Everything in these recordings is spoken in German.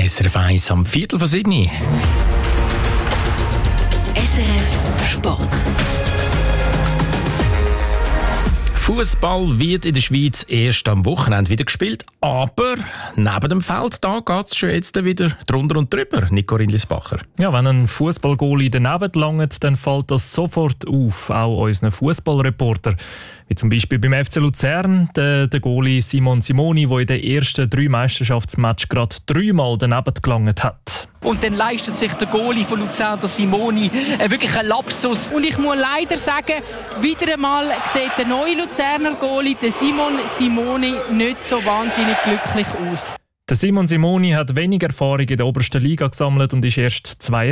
SRF 1 am 6:15. SRF Sport. Fußball wird in der Schweiz erst am Wochenende wieder gespielt, aber neben dem Feld da geht es schon jetzt wieder drunter und drüber. Nico Rindlisbacher. Ja, wenn ein Fußballgoalie daneben langt, dann fällt das sofort auf, auch unseren Fußballreporter. Wie zum Beispiel beim FC Luzern, der Goalie Simon Simoni, der in den ersten 3 Meisterschaftsmatches gerade 3-mal daneben gelangt hat. Und dann leistet sich der Goalie von Luzern, der Simoni, wirklich einen Lapsus. Und ich muss leider sagen, wieder einmal sieht der neue Luzerner Goalie, der Simon Simoni, nicht so wahnsinnig glücklich aus. Der Simon Simoni hat wenig Erfahrung in der obersten Liga gesammelt und ist erst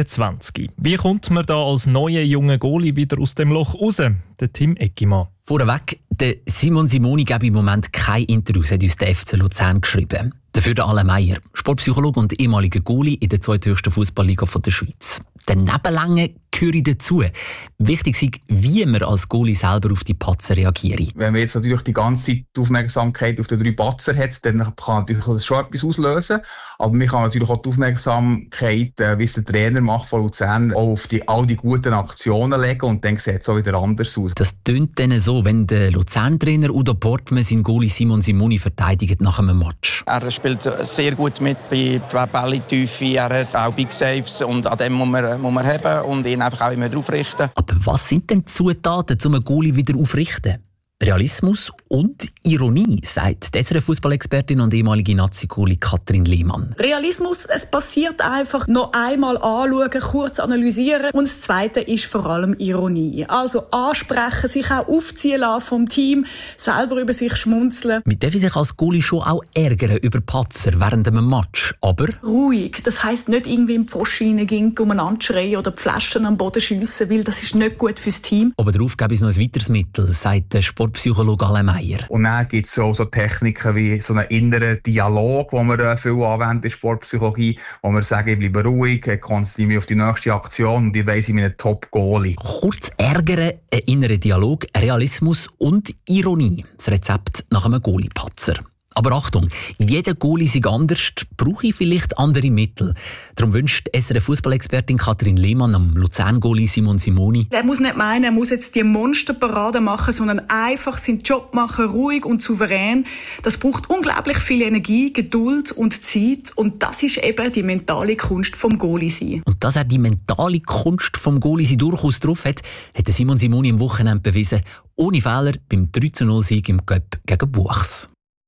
22. Wie kommt man da als neuer junger Goalie wieder aus dem Loch raus? Der Tim Eckimann. Vorweg, der Simon Simoni gibt im Moment kein Interview, hat uns der FC Luzern geschrieben. Dafür der Alain Meier, Sportpsychologe und ehemaliger Goalie in der zweithöchsten Fußballliga der Schweiz. Der Nebenlänge gehöre dazu. Wichtig ist, wie man als Goalie selber auf die Patzer reagiert. Wenn man jetzt natürlich die ganze Zeit die Aufmerksamkeit auf den 3 Patzer hat, dann kann natürlich das schon etwas auslösen. Aber man kann natürlich auch die Aufmerksamkeit, wie es der Trainer macht von Luzern, auch auf all die guten Aktionen legen und dann sieht es auch wieder anders aus. Das tönt dann so, wenn der Luzern-Trainer Udo Portmann seinen Goalie Simon Simoni verteidigt nach einem Match. Er spielt sehr gut mit bei der Bälle-Tiefe, er hat auch Big Saves und an dem muss man haben und ihn einfach auch immer drauf richten. Aber was sind denn die Zutaten, um einen Goalie wieder aufrichten? Realismus und Ironie, sagt die SRF-Fußballexpertin und ehemalige Nazi-Goalie Katrin Lehmann. Realismus, es passiert einfach, noch einmal anschauen, kurz analysieren. Und das Zweite ist vor allem Ironie. Also ansprechen, sich auch aufziehen lassen vom Team, selber über sich schmunzeln. Man darf sich als Goalie schon auch ärgern über Patzer während einem Match, aber ruhig. Das heisst nicht irgendwie in die Pfosten reingehen, umeinander schreien oder die Flaschen am Boden schiessen, weil das ist nicht gut fürs Team. Aber darauf gäbe es noch ein weiteres Mittel, sagt der Sportpsychologe Alain Meier. Und dann gibt es auch so Techniken wie so einen inneren Dialog, den wir viel anwenden in der Sportpsychologie, wo wir sagen, ich bleibe ruhig, konzentriere mich auf die nächste Aktion und ich weiss, ich bin ein Top-Goalie. Kurz ärgern, ein innerer Dialog, Realismus und Ironie. Das Rezept nach einem Goalie-Patzer. Aber Achtung, jeder Goalie ist anders, brauche ich vielleicht andere Mittel. Darum wünscht SRF-Fußballexpertin Katrin Lehmann am Luzern-Goalie Simon Simoni. Er muss nicht meinen, er muss jetzt die Monsterparade machen, sondern einfach seinen Job machen, ruhig und souverän. Das braucht unglaublich viel Energie, Geduld und Zeit. Und das ist eben die mentale Kunst vom Goalie sein. Und dass er die mentale Kunst vom Goalie sein durchaus drauf hat, hat Simon Simoni am Wochenende bewiesen. Ohne Fehler beim 3:0-Sieg im Cup gegen Buchs.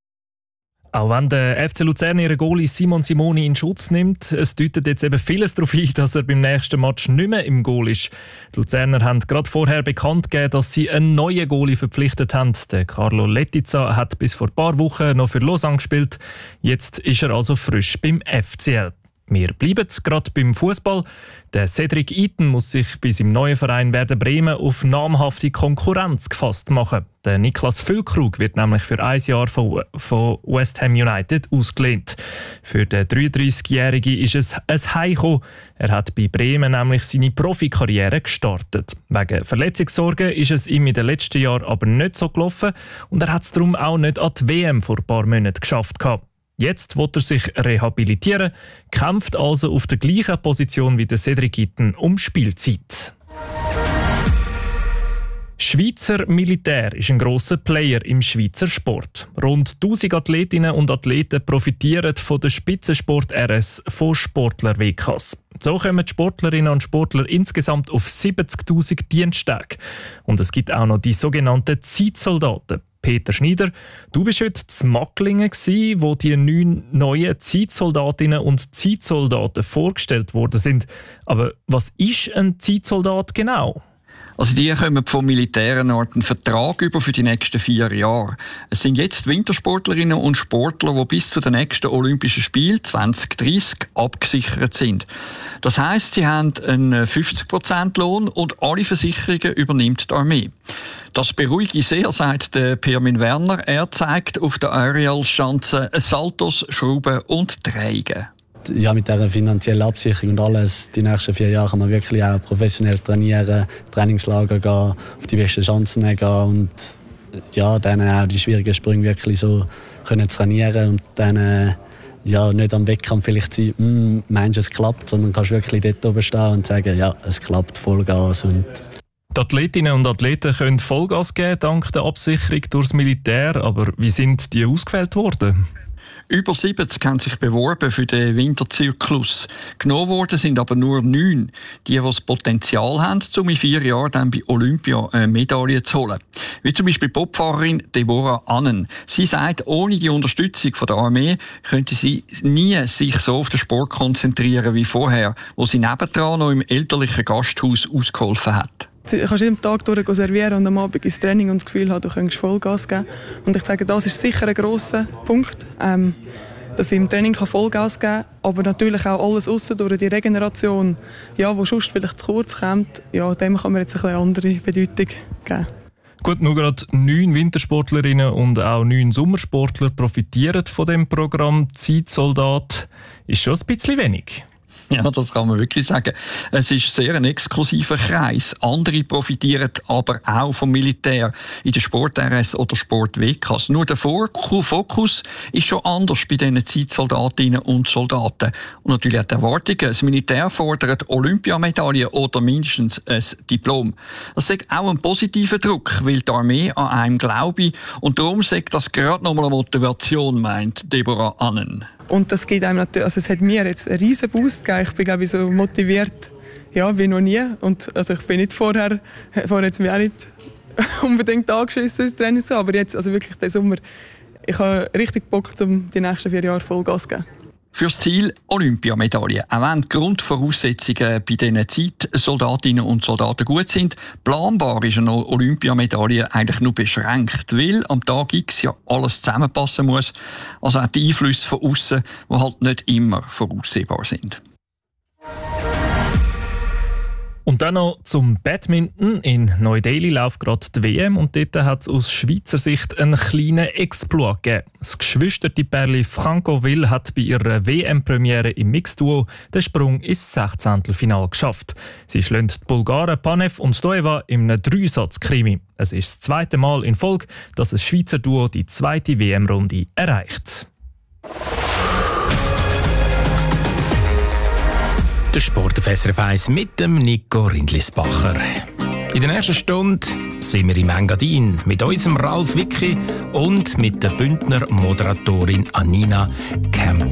Auch wenn der FC Luzern ihren Goalie Simon Simoni in Schutz nimmt, es deutet jetzt eben vieles darauf hin, dass er beim nächsten Match nicht mehr im Goal ist. Die Luzerner haben gerade vorher bekannt gegeben, dass sie einen neuen Goalie verpflichtet haben. Der Carlo Letizia hat bis vor ein paar Wochen noch für Lausanne gespielt. Jetzt ist er also frisch beim FCL. Wir bleiben gerade beim Fußball. Der Cedric Iten muss sich bei seinem neuen Verein Werder Bremen auf namhafte Konkurrenz gefasst machen. Der Niklas Füllkrug wird nämlich für 1 Jahr von West Ham United ausgelehnt. Für den 33-Jährigen ist es ein Heimkommen. Er hat bei Bremen nämlich seine Profikarriere gestartet. Wegen Verletzungssorgen ist es ihm in den letzten Jahren aber nicht so gelaufen und er hat es darum auch nicht an die WM vor ein paar Monaten geschafft. Jetzt will er sich rehabilitieren, kämpft also auf der gleichen Position wie der Cedric Iten um Spielzeit. Schweizer Militär ist ein grosser Player im Schweizer Sport. Rund 1000 Athletinnen und Athleten profitieren von der Spitzensport-RS von Sportler-WKs. So kommen die Sportlerinnen und Sportler insgesamt auf 70'000 Diensttage. Und es gibt auch noch die sogenannten Zeitsoldaten. Peter Schneider, du bist heute in Macklingen, wo die 9 neuen Zeitsoldatinnen und Zeitsoldaten vorgestellt worden sind. Aber was ist ein Zeitsoldat genau? Also die kommen vom Militär einen Vertrag über für die nächsten 4 Jahre. Es sind jetzt Wintersportlerinnen und Sportler, die bis zu den nächsten Olympischen Spielen 2030 abgesichert sind. Das heisst, sie haben einen 50% Lohn und alle Versicherungen übernimmt die Armee. Das beruhige sehr, sagt der Pirmin Werner. Er zeigt auf der Aerial-Schanze Saltos, Schrauben und Drehungen. Ja, mit dieser finanziellen Absicherung und alles, die nächsten 4 Jahre kann man wirklich auch professionell trainieren, Trainingslager gehen, auf die besten Chancen gehen und ja, dann auch die schwierigen Sprünge wirklich so können trainieren und dann ja, nicht am Wettkampf vielleicht sein, meinst du, es klappt, sondern kannst wirklich dort oben stehen und sagen, ja, es klappt, Vollgas. Und die Athletinnen und Athleten können Vollgas geben, dank der Absicherung durchs Militär. Aber wie sind die ausgewählt worden? Über 70 haben sich beworben für den Winterzyklus. Genommen worden sind aber nur 9. Die das Potenzial haben, um in 4 Jahren dann bei Olympia eine Medaille zu holen. Wie zum Beispiel Bobfahrerin Deborah Annen. Sie sagt, ohne die Unterstützung von der Armee könnte sie nie sich so auf den Sport konzentrieren wie vorher, wo sie nebendran noch im elterlichen Gasthaus ausgeholfen hat. Du kannst jeden Tag durch servieren und am Abend ins Training und das Gefühl haben, du könntest Vollgas geben. Und ich sage, das ist sicher ein grosser Punkt, dass ich im Training Vollgas geben kann, aber natürlich auch alles aussen durch die Regeneration, ja, wo sonst vielleicht zu kurz kommt, ja, dem kann man jetzt eine andere Bedeutung geben. Gut, nur gerade 9 Wintersportlerinnen und auch 9 Sommersportler profitieren von dem Programm Zeitsoldat. Ist schon ein bisschen wenig. Ja, das kann man wirklich sagen. Es ist sehr ein exklusiver Kreis. Andere profitieren aber auch vom Militär in der Sport-RS oder Sport-WKs. Nur der Fokus ist schon anders bei diesen Zeitsoldatinnen und Soldaten. Und natürlich auch die Erwartungen. Das Militär fordert Olympiamedaillen oder mindestens ein Diplom. Das ist auch ein positiver Druck, weil die Armee an einem glaube. Und darum sagt das gerade nochmal eine Motivation, meint Deborah Annen. Und das gibt einem natürlich, also es hat mir jetzt einen riesen Boost gegeben. Ich bin, glaube ich, so motiviert, ja, wie noch nie. Und also ich bin nicht vorher jetzt mir auch nicht unbedingt angeschissen ins Training zu, aber jetzt, also wirklich den Sommer, ich habe richtig Bock, um die nächsten 4 Jahre Vollgas zu geben. Fürs Ziel Olympiamedaille. Auch wenn die Grundvoraussetzungen bei diesen Zeitsoldatinnen und Soldaten gut sind, planbar ist eine Olympiamedaille eigentlich nur beschränkt, weil am Tag X ja alles zusammenpassen muss. Also auch die Einflüsse von außen, die halt nicht immer voraussehbar sind. Und dann noch zum Badminton. In Neu-Delhi läuft gerade die WM und dort hat es aus Schweizer Sicht einen kleinen Exploit gegeben. Das geschwisterte Pärli Franco Will hat bei ihrer WM-Premiere im Mixduo den Sprung ins 16. geschafft. Sie schlagen die Bulgaren Panev und Stoeva in einem 3-Satz-Krimi. Es ist das 2. Mal in Folge, dass das Schweizer Duo die 2. WM-Runde erreicht. Der Sport auf SRF 1 mit dem Nico Rindlisbacher. In der nächsten Stunde sind wir im Engadin mit unserem Ralf Wicki und mit der Bündner Moderatorin Anina Kemper.